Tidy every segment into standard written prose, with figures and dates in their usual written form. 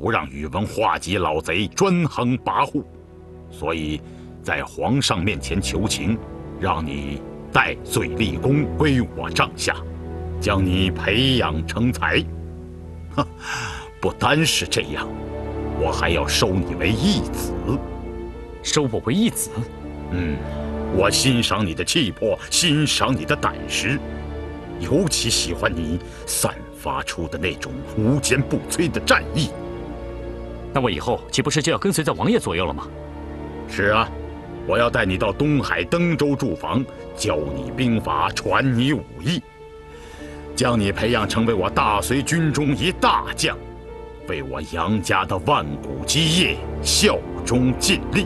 不让宇文化及老贼专横跋扈，所以在皇上面前求情，让你戴罪立功，归我帐下，将你培养成才。哼，不单是这样，我还要收你为义子。 收我为义子？ 我欣赏你的气魄，欣赏你的胆识，尤其喜欢你散发出的那种无坚不摧的战意。 那我以后岂不是就要跟随在王爷左右了吗？ 是啊，我要带你到东海登州驻防，教你兵法，传你武艺，将你培养成为我大隋军中一大将，为我杨家的万古基业效忠尽力。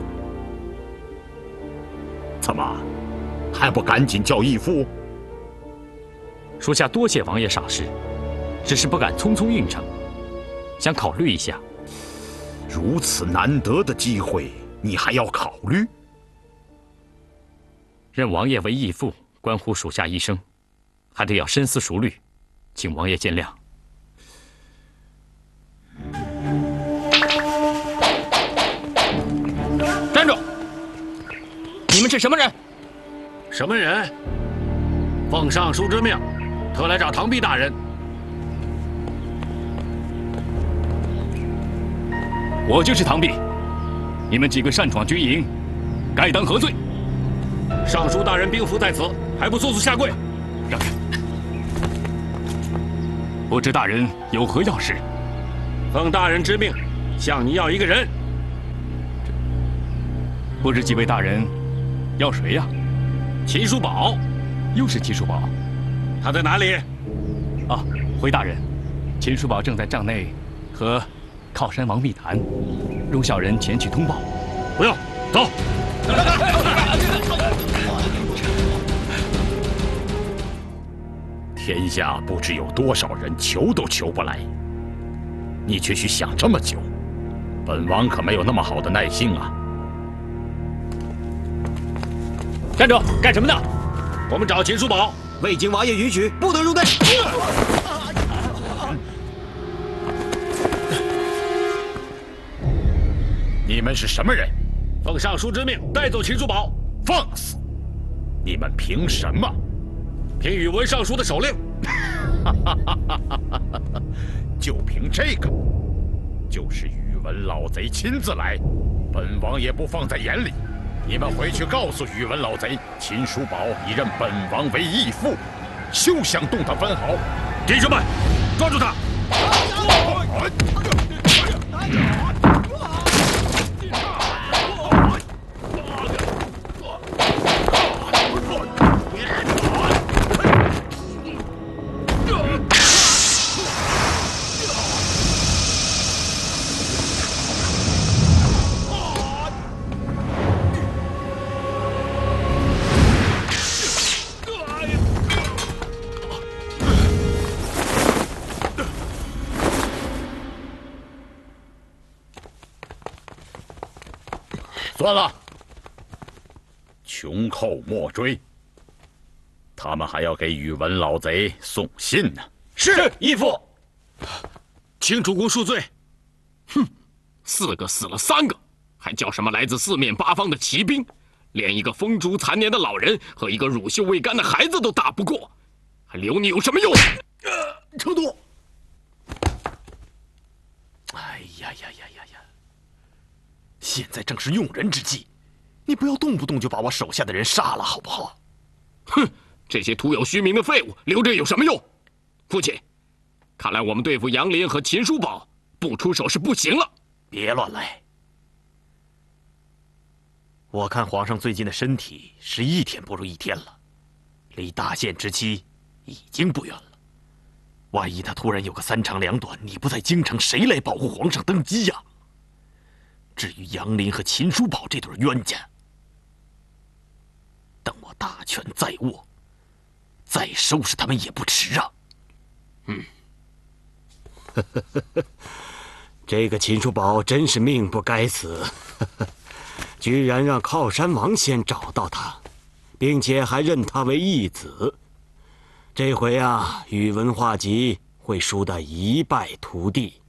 怎么，还不赶紧叫义父？ 属下多谢王爷赏识，只是不敢匆匆应承，想考虑一下。 如此难得的机会，你还要考虑？ 认王爷为义父，关乎属下一生，还得要深思熟虑，请王爷见谅。 站住！你们是什么人？ 什么人？奉尚书之命，特来找唐弼大人。 我就是唐弼，你们几个擅闯军营，该当何罪？ 尚书大人兵符在此，还不速速下跪？ 让开！不知大人有何要事？ 奉大人之命，向你要一个人。 不知几位大人要谁呀？ 秦叔宝。 又是秦叔宝。 他在哪里？ 啊，回大人，秦叔宝正在帐内和靠山王密谈，容小人前去通报。 不用，走。 天下不知有多少人求都求不来，你却去想这么久，本王可没有那么好的耐性啊！ 站住！干什么呢？ 我们找秦叔宝。 未经王爷允许，不得入内。 你们是什么人？ 奉尚书之命，带走秦叔宝。 放肆！你们凭什么？ 凭宇文尚书的手令。 就凭这个？就是宇文老贼亲自来，本王也不放在眼里。你们回去告诉宇文老贼，秦叔宝已认本王为义父，休想动他分毫。 弟兄们，抓住他！ 算了，穷寇莫追。他们还要给宇文老贼送信呢。 是义父。 请主公恕罪。 哼，4个死了3个，还叫什么来自4面8方的骑兵？连一个风烛残年的老人和一个乳臭未干的孩子都打不过，还留你有什么用？ 成都。 哎呀呀呀呀呀！现在正是用人之际，你不要动不动就把我手下的人杀了，好不好？ 哼，这些徒有虚名的废物，留着有什么用？父亲，看来我们对付杨林和秦叔宝不出手是不行了。 别乱来！我看皇上最近的身体是一天不如一天了，离大限之期已经不远了。万一他突然有个3长2短，你不在京城，谁来保护皇上登基呀？至于杨林和秦叔宝这对冤家，等我大权在握，再收拾他们也不迟啊。 这个秦叔宝真是命不该死，居然让靠山王先找到他，并且还认他为义子。这回啊，宇文化及会输得一败涂地。